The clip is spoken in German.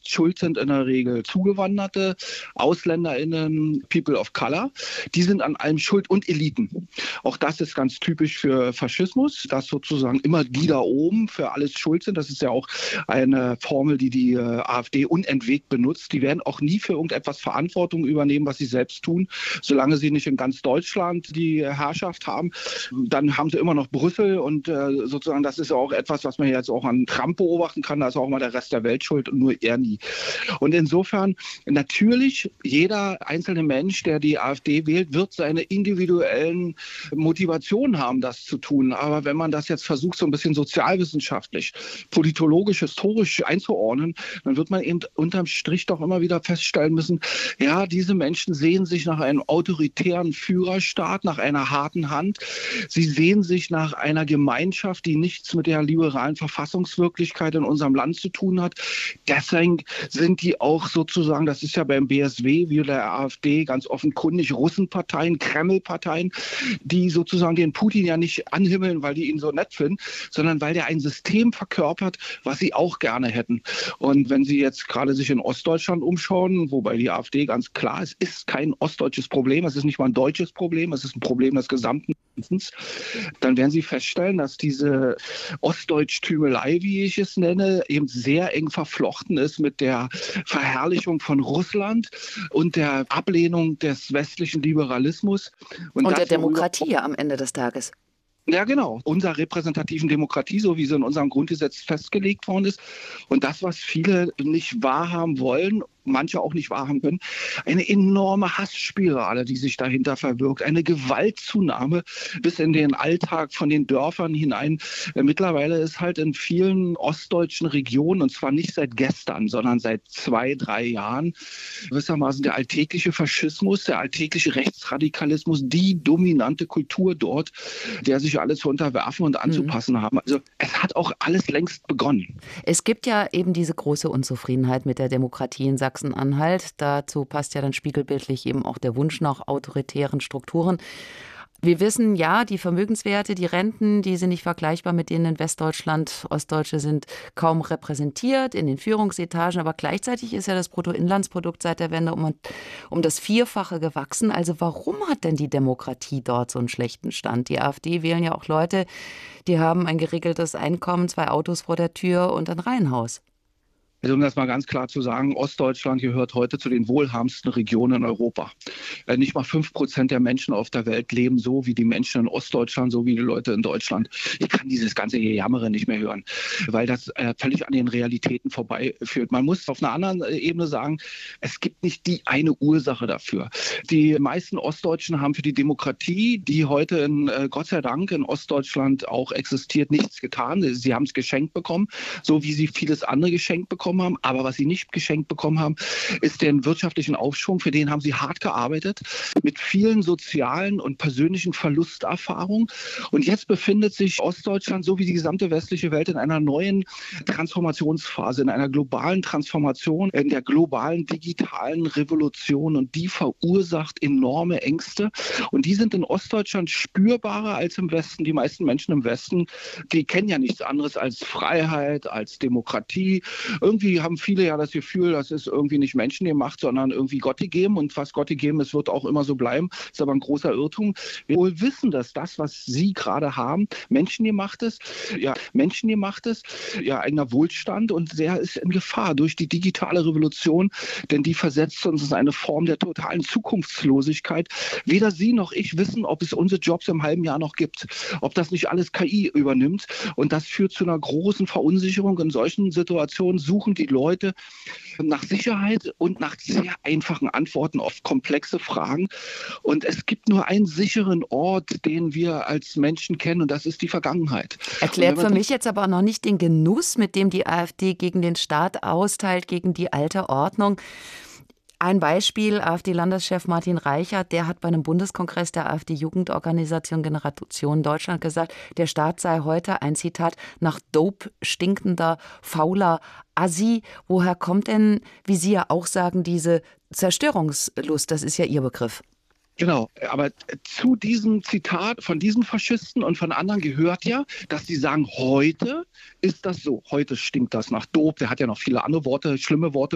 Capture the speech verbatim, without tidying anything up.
schuld sind in der Regel Zugewanderte, AusländerInnen, People of Color. Die sind an allem schuld und Eliten. Auch das ist ganz typisch für Faschismus, dass sozusagen immer die da oben für alles schuld sind. Das ist ja auch eine Formel, die die äh, AfD unentwegt benutzt. Die werden auch nie für irgendetwas Verantwortung übernehmen, was sie selbst tun. Solange sie nicht in ganz Deutschland die Herrschaft haben, dann haben sie immer noch Brüssel und äh, sozusagen das ist ja auch etwas, was man jetzt auch an Trump beobachten kann. Da ist auch mal der Rest der Welt schuld und nur er nie. Und insofern natürlich jeder einzelne Mensch, der die AfD wählt, wird seine individuellen Motivationen haben, das zu tun. Aber wenn man das jetzt versucht, so ein bisschen sozialwissenschaftlich, politologisch, historisch einzuordnen, dann wird man eben unterm Strich doch immer wieder feststellen müssen, ja, diese Menschen sehen sich nach einem autoritären Führerstaat, nach einer harten Hand. Sie sehen sich nach einer Gemeinschaft, die nichts mit der liberalen Verfassungswirklichkeit in unserem Land zu tun hat. Deswegen sind die auch sozusagen, das ist ja beim B S W wie der AfD ganz offenkundig Russenparteien, Kremlparteien, die sozusagen den Putin ja nicht anhimmeln, weil die ihn so nett finden, sondern weil der ein System verkörpert, was sie auch gerne hätten. Und wenn Sie jetzt gerade sich in Ostdeutschland umschauen, wobei die AfD ganz klar ist, ist kein ostdeutsches Problem, es ist nicht mal ein deutsches Problem, es ist ein Problem des gesamten Landes, dann werden Sie feststellen, dass diese Ostdeutsch-Tümelei, wie ich es nenne, eben sehr eng verflochten ist mit der Verherrlichung von Russland und der Ablehnung des westlichen Liberalismus. Und, und der Demokratie am Ende des Tages. Ja, genau. Unserer repräsentativen Demokratie, so wie sie in unserem Grundgesetz festgelegt worden ist. Und das, was viele nicht wahrhaben wollen, manche auch nicht wahrhaben können, eine enorme Hassspirale, die sich dahinter verbirgt, eine Gewaltzunahme bis in den Alltag von den Dörfern hinein. Mittlerweile ist halt in vielen ostdeutschen Regionen, und zwar nicht seit gestern, sondern seit zwei, drei Jahren, gewissermaßen der alltägliche Faschismus, der alltägliche Rechtsradikalismus, die dominante Kultur dort, der sich alle zu unterwerfen und anzupassen mhm. haben. Also es hat auch alles längst begonnen. Es gibt ja eben diese große Unzufriedenheit mit der Demokratie in Sachsen-Anhalt. Dazu passt ja dann spiegelbildlich eben auch der Wunsch nach autoritären Strukturen. Wir wissen, ja, die Vermögenswerte, die Renten, die sind nicht vergleichbar mit denen in Westdeutschland. Ostdeutsche sind kaum repräsentiert in den Führungsetagen, aber gleichzeitig ist ja das Bruttoinlandsprodukt seit der Wende um, um das Vierfache gewachsen. Also warum hat denn die Demokratie dort so einen schlechten Stand? Die AfD wählen ja auch Leute, die haben ein geregeltes Einkommen, zwei Autos vor der Tür und ein Reihenhaus. Also um das mal ganz klar zu sagen, Ostdeutschland gehört heute zu den wohlhabendsten Regionen in Europa. Nicht mal fünf Prozent der Menschen auf der Welt leben so wie die Menschen in Ostdeutschland, so wie die Leute in Deutschland. Ich kann dieses ganze Gejammere nicht mehr hören, weil das äh, völlig an den Realitäten vorbeiführt. Man muss auf einer anderen Ebene sagen, es gibt nicht die eine Ursache dafür. Die meisten Ostdeutschen haben für die Demokratie, die heute in, äh, Gott sei Dank in Ostdeutschland auch existiert, nichts getan. Sie haben es geschenkt bekommen, so wie sie vieles andere geschenkt bekommen haben. Aber was sie nicht geschenkt bekommen haben, ist den wirtschaftlichen Aufschwung. Für den haben sie hart gearbeitet, mit vielen sozialen und persönlichen Verlusterfahrungen. Und jetzt befindet sich Ostdeutschland, so wie die gesamte westliche Welt, in einer neuen Transformationsphase, in einer globalen Transformation, in der globalen digitalen Revolution. Und die verursacht enorme Ängste. Und die sind in Ostdeutschland spürbarer als im Westen. Die meisten Menschen im Westen, die kennen ja nichts anderes als Freiheit, als Demokratie. Irgendwie haben viele ja das Gefühl, das ist irgendwie nicht menschengemacht, sondern irgendwie Gott gegeben. Und was Gott gegeben ist, wird auch immer so bleiben. Das ist aber ein großer Irrtum. Wir wohl wissen, dass das, was Sie gerade haben, menschengemacht ist. Ja, menschengemacht ist. Ja, eigener Wohlstand. Und der ist in Gefahr durch die digitale Revolution. Denn die versetzt uns in eine Form der totalen Zukunftslosigkeit. Weder Sie noch ich wissen, ob es unsere Jobs im halben Jahr noch gibt. Ob das nicht alles K I übernimmt. Und das führt zu einer großen Verunsicherung. In solchen Situationen suchen die Leute nach Sicherheit und nach sehr einfachen Antworten auf komplexe Fragen. Und es gibt nur einen sicheren Ort, den wir als Menschen kennen, und das ist die Vergangenheit. Erklärt für mich jetzt aber noch nicht den Genuss, mit dem die AfD gegen den Staat austeilt, gegen die alte Ordnung. Ein Beispiel, AfD-Landeschef Martin Reichert, der hat bei einem Bundeskongress der AfD-Jugendorganisation Generation Deutschland gesagt, der Staat sei heute, ein Zitat, nach Dope stinkender, fauler Assi. Woher kommt denn, wie Sie ja auch sagen, diese Zerstörungslust? Das ist ja Ihr Begriff. Genau, aber zu diesem Zitat von diesen Faschisten und von anderen gehört ja, dass die sagen, heute ist das so, heute stinkt das nach Dope, der hat ja noch viele andere Worte, schlimme Worte